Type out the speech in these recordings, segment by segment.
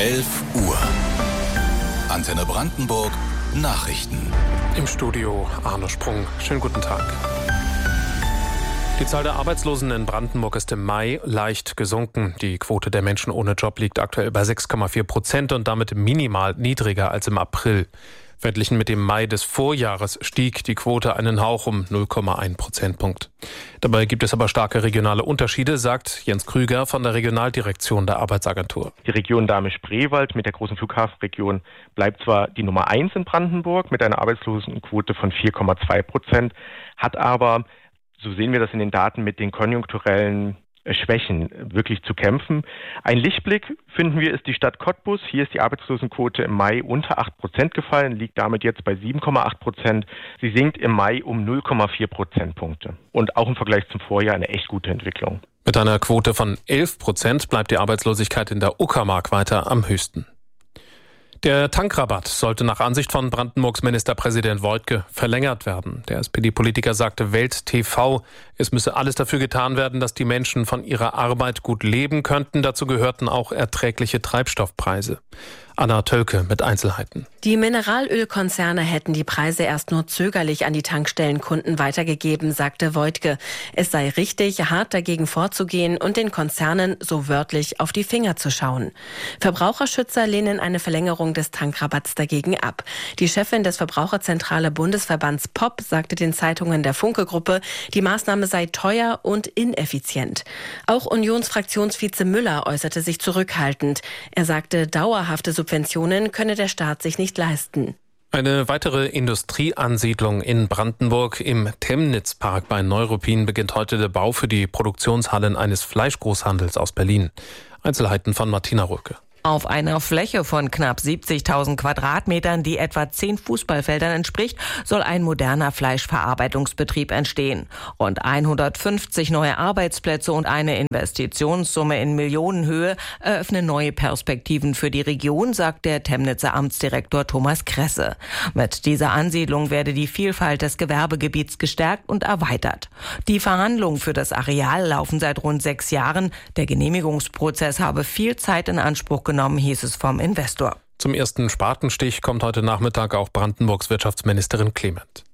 11 Uhr. Antenne Brandenburg Nachrichten. Im Studio Arno Sprung. Schönen guten Tag. Die Zahl der Arbeitslosen in Brandenburg ist im Mai leicht gesunken. Die Quote der Menschen ohne Job liegt aktuell bei 6,4% und damit minimal niedriger als im April. Verglichen mit dem Mai des Vorjahres stieg die Quote einen Hauch um 0,1 Prozentpunkt. Dabei gibt es aber starke regionale Unterschiede, sagt Jens Krüger von der Regionaldirektion der Arbeitsagentur. Die Region Dahme-Spreewald mit der großen Flughafenregion bleibt zwar die Nummer 1 in Brandenburg mit einer Arbeitslosenquote von 4,2%, hat aber, so sehen wir das in den Daten, mit den konjunkturellen Schwächen wirklich zu kämpfen. Ein Lichtblick, finden wir, ist die Stadt Cottbus. Hier ist die Arbeitslosenquote im Mai unter 8% gefallen, liegt damit jetzt bei 7,8%. Sie sinkt im Mai um 0,4 Prozentpunkte. Und auch im Vergleich zum Vorjahr eine echt gute Entwicklung. Mit einer Quote von 11% bleibt die Arbeitslosigkeit in der Uckermark weiter am höchsten. Der Tankrabatt sollte nach Ansicht von Brandenburgs Ministerpräsident Woidke verlängert werden. Der SPD-Politiker sagte Welt TV, es müsse alles dafür getan werden, dass die Menschen von ihrer Arbeit gut leben könnten. Dazu gehörten auch erträgliche Treibstoffpreise. Anna Tölke mit Einzelheiten. Die Mineralölkonzerne hätten die Preise erst nur zögerlich an die Tankstellenkunden weitergegeben, sagte Woidke. Es sei richtig, hart dagegen vorzugehen und den Konzernen so wörtlich auf die Finger zu schauen. Verbraucherschützer lehnen eine Verlängerung des Tankrabatts dagegen ab. Die Chefin des Verbraucherzentrale Bundesverbands POP sagte den Zeitungen der Funke-Gruppe, die Maßnahme sei teuer und ineffizient. Auch Unionsfraktionsvize Müller äußerte sich zurückhaltend. Er sagte, dauerhafte Subventionen könne der Staat sich nicht leisten. Eine weitere Industrieansiedlung in Brandenburg im Temnitzpark bei Neuruppin beginnt heute der Bau für die Produktionshallen eines Fleischgroßhandels aus Berlin. Einzelheiten von Martina Röke. Auf einer Fläche von knapp 70.000 Quadratmetern, die etwa 10 Fußballfeldern entspricht, soll ein moderner Fleischverarbeitungsbetrieb entstehen. Rund 150 neue Arbeitsplätze und eine Investitionssumme in Millionenhöhe eröffnen neue Perspektiven für die Region, sagt der Temnitzer Amtsdirektor Thomas Kresse. Mit dieser Ansiedlung werde die Vielfalt des Gewerbegebiets gestärkt und erweitert. Die Verhandlungen für das Areal laufen seit rund 6 Jahren. Der Genehmigungsprozess habe viel Zeit in Anspruch genommen, hieß es vom Investor. Zum ersten Spatenstich kommt heute Nachmittag auch Brandenburgs Wirtschaftsministerin Clement.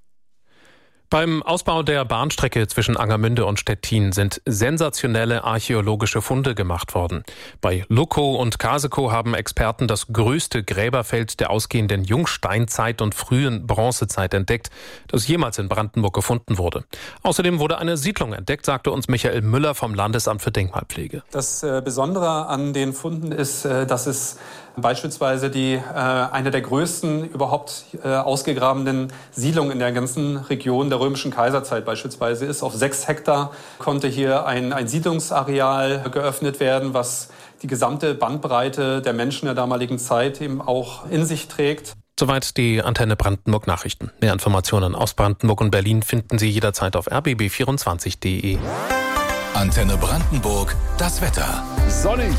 Beim Ausbau der Bahnstrecke zwischen Angermünde und Stettin sind sensationelle archäologische Funde gemacht worden. Bei Luckow und Kasekow haben Experten das größte Gräberfeld der ausgehenden Jungsteinzeit und frühen Bronzezeit entdeckt, das jemals in Brandenburg gefunden wurde. Außerdem wurde eine Siedlung entdeckt, sagte uns Michael Müller vom Landesamt für Denkmalpflege. Das Besondere an den Funden ist, dass es beispielsweise eine der größten überhaupt ausgegrabenen Siedlungen in der ganzen Region der römischen Kaiserzeit beispielsweise ist. Auf 6 Hektar konnte hier ein Siedlungsareal geöffnet werden, was die gesamte Bandbreite der Menschen der damaligen Zeit eben auch in sich trägt. Soweit die Antenne Brandenburg Nachrichten. Mehr Informationen aus Brandenburg und Berlin finden Sie jederzeit auf rbb24.de. Antenne Brandenburg, das Wetter. Sonnig.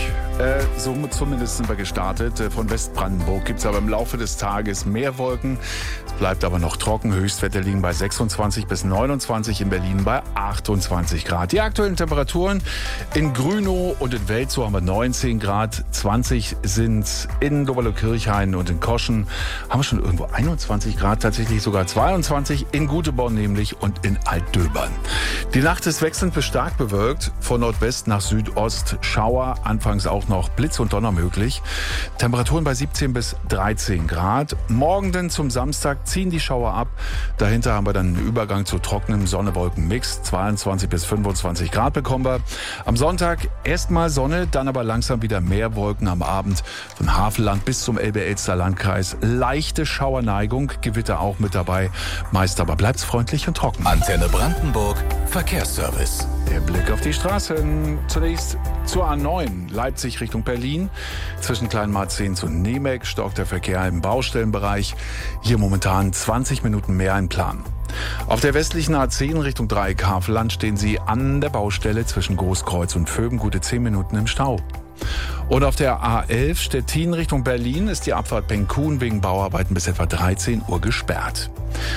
So zumindest sind wir gestartet. Von Westbrandenburg gibt es aber im Laufe des Tages mehr Wolken. Es bleibt aber noch trocken. Höchstwerte liegen bei 26 bis 29, in Berlin bei 28 Grad. Die aktuellen Temperaturen in Grünow und in Welzow haben wir 19 Grad. 20 sind in Doberlo-Kirchhain und in Koschen. Haben wir schon irgendwo 21 Grad, tatsächlich sogar 22 in Guteborn nämlich und in Altdöbern. Die Nacht ist wechselnd bis stark bewölkt. Von Nordwest nach Südost Schauer, anfangs auch noch Blitz und Donner möglich. Temperaturen bei 17 bis 13 Grad. Morgen denn zum Samstag ziehen die Schauer ab. Dahinter haben wir dann einen Übergang zu trockenem Sonne-Wolken-Mix. 22 bis 25 Grad bekommen wir. Am Sonntag erstmal Sonne, dann aber langsam wieder mehr Wolken am Abend. Von Havelland bis zum Elbe-Elster-Landkreis. Leichte Schauerneigung, Gewitter auch mit dabei. Meist aber bleibt's freundlich und trocken. Antenne Brandenburg, Verkehrsservice. Der Blick auf die Straßen. Zunächst zur A9 Leipzig Richtung Berlin. Zwischen Kleinmarzehn zu Nemek stockt der Verkehr im Baustellenbereich. Hier momentan 20 Minuten mehr im Plan. Auf der westlichen A10 Richtung Dreieck Havelland stehen Sie an der Baustelle zwischen Großkreuz und Vögen gute 10 Minuten im Stau. Und auf der A11 Stettin Richtung Berlin ist die Abfahrt Penkun wegen Bauarbeiten bis etwa 13 Uhr gesperrt.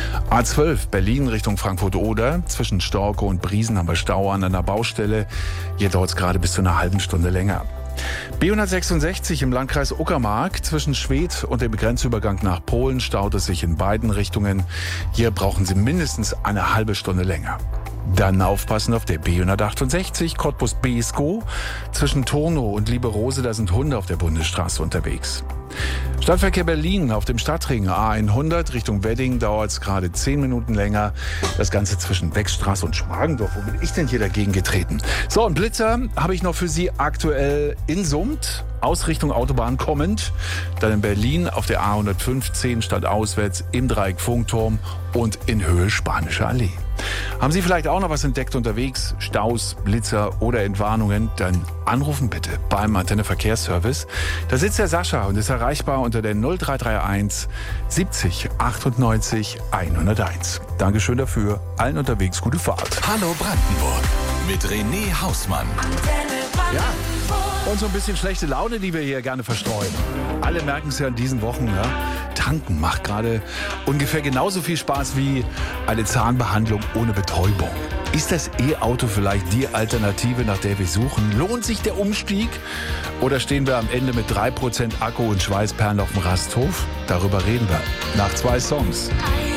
A12 Berlin Richtung Frankfurt-Oder. Zwischen Storkow und Briesen haben wir Stau an einer Baustelle. Hier dauert es gerade bis zu einer halben Stunde länger. B166 im Landkreis Uckermark zwischen Schwedt und dem Grenzübergang nach Polen staut es sich in beiden Richtungen. Hier brauchen Sie mindestens eine halbe Stunde länger. Dann aufpassen auf der B168 Cottbus-Beeskow zwischen Tornow und Lieberose, da sind Hunde auf der Bundesstraße unterwegs. Stadtverkehr Berlin auf dem Stadtring A100 Richtung Wedding dauert es gerade 10 Minuten länger. Das Ganze zwischen Beckstraße und Schmargendorf. Wo bin ich denn hier dagegen getreten? So, und Blitzer habe ich noch für Sie aktuell in Summt, aus Richtung Autobahn kommend. Dann in Berlin auf der A115 stadtauswärts im Dreieck Funkturm und in Höhe Spanische Allee. Haben Sie vielleicht auch noch was entdeckt unterwegs? Staus, Blitzer oder Entwarnungen? Dann anrufen bitte beim Antenne Verkehrsservice. Da sitzt der Sascha und ist erreichbar unter der 0331 70 98 101. Dankeschön dafür. Allen unterwegs gute Fahrt. Hallo Brandenburg mit René Hausmann. Ja, und so ein bisschen schlechte Laune, die wir hier gerne verstreuen. Alle merken es ja in diesen Wochen. Ja? Tanken macht gerade ungefähr genauso viel Spaß wie eine Zahnbehandlung ohne Betäubung. Ist das E-Auto vielleicht die Alternative, nach der wir suchen? Lohnt sich der Umstieg? Oder stehen wir am Ende mit 3% Akku und Schweißperlen auf dem Rasthof? Darüber reden wir nach 2 Songs.